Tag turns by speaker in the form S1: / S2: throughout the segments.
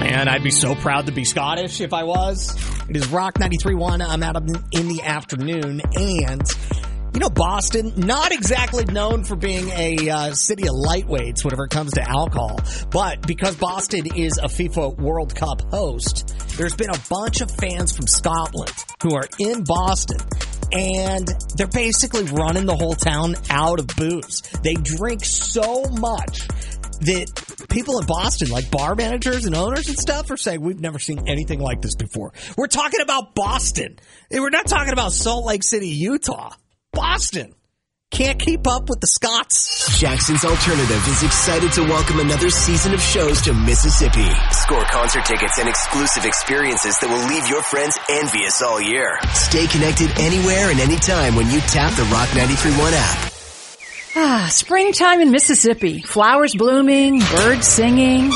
S1: man, I'd be so proud to be Scottish if I was. It is Rock 93.1. I'm out in the afternoon, and you know, Boston, not exactly known for being a city of lightweights whenever it comes to alcohol, but because Boston is a FIFA World Cup host, there's been a bunch of fans from Scotland who are in Boston, and they're basically running the whole town out of booze. They drink so much that people in Boston, like bar managers and owners and stuff, are saying, we've never seen anything like this before. We're talking about Boston. We're not talking about Salt Lake City, Utah. Boston can't keep up with the Scots.
S2: Jackson's Alternative is excited to welcome another season of shows to Mississippi. Score concert tickets and exclusive experiences that will leave your friends envious all year. Stay connected anywhere and anytime when you tap the Rock 93.1 app.
S3: Springtime in Mississippi. Flowers blooming, birds singing.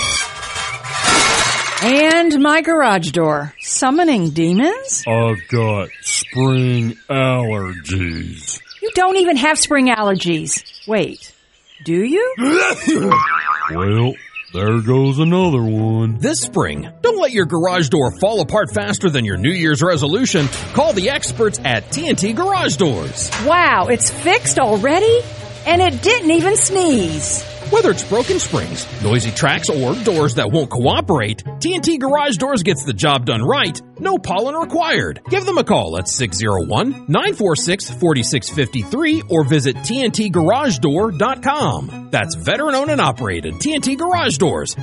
S3: And my garage door. Summoning demons?
S4: I've got spring allergies.
S3: You don't even have spring allergies. Wait, do you?
S4: Well, there goes another one.
S5: This spring, don't let your garage door fall apart faster than your New Year's resolution. Call the experts at TNT Garage Doors.
S3: Wow, it's fixed already? And it didn't even sneeze.
S5: Whether it's broken springs, noisy tracks, or doors that won't cooperate, TNT Garage Doors gets the job done right. No pollen required. Give them a call at 601-946-4653 or visit TNTGarageDoor.com. That's veteran-owned and operated TNT Garage Doors,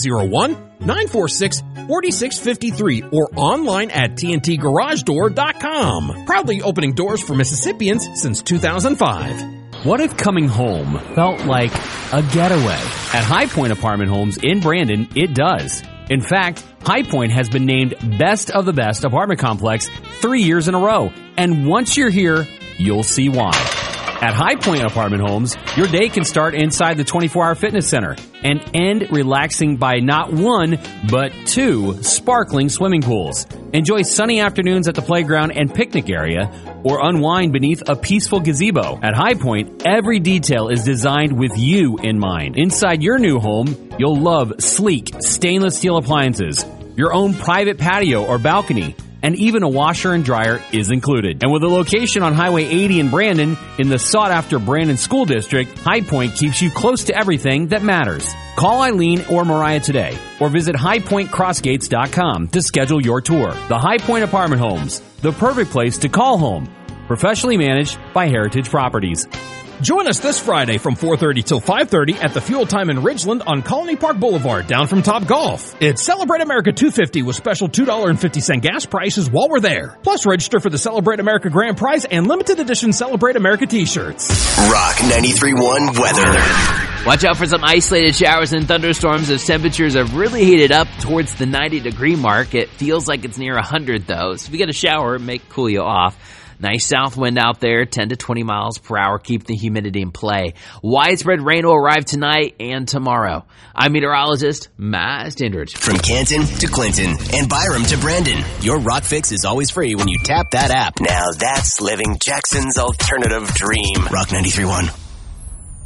S5: 601-946-4653 or online at TNTGarageDoor.com. Proudly opening doors for Mississippians since 2005.
S6: What if coming home felt like a getaway? At High Point Apartment Homes in Brandon, it does. In fact, High Point has been named Best of the Best apartment complex 3 years in a row. And once you're here, you'll see why. At High Point Apartment Homes, your day can start inside the 24-hour fitness center and end relaxing by not one, but 2 sparkling swimming pools. Enjoy sunny afternoons at the playground and picnic area, or unwind beneath a peaceful gazebo. At High Point, every detail is designed with you in mind. Inside your new home, you'll love sleek stainless steel appliances, your own private patio or balcony, and even a washer and dryer is included. And with a location on Highway 80 in Brandon, in the sought-after Brandon School District, High Point keeps you close to everything that matters. Call Eileen or Mariah today, or visit highpointcrossgates.com to schedule your tour. The High Point Apartment Homes, the perfect place to call home. Professionally managed by Heritage Properties.
S5: Join us this Friday from 4:30 till 5:30 at the Fuel Time in Ridgeland on Colony Park Boulevard, down from Top Golf. It's Celebrate America 250 with special $2.50 gas prices while we're there. Plus, register for the Celebrate America Grand Prize and limited edition Celebrate America t-shirts.
S2: Rock 93.1 weather.
S7: Watch out for some isolated showers and thunderstorms as temperatures have really heated up towards the 90-degree mark. It feels like it's near 100, though. So if you get a shower, it may cool you off. Nice south wind out there, 10 to 20 miles per hour. Keep the humidity in play. Widespread rain will arrive tonight and tomorrow. I'm meteorologist Matt Standridge.
S2: From Canton to Clinton and Byram to Brandon, your Rock Fix is always free when you tap that app. Now that's living Jackson's alternative dream. Rock 93.1.